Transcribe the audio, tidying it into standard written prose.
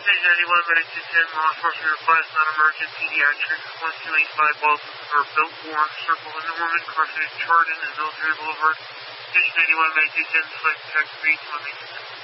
Stage 91, Medic 210, law enforcement request, non-emergent pediatric, 1285 Baldwin or Built Warren Circle in Norman, crossing Chardon and Military Boulevard. Station 91, Medic 210, select taxi, 1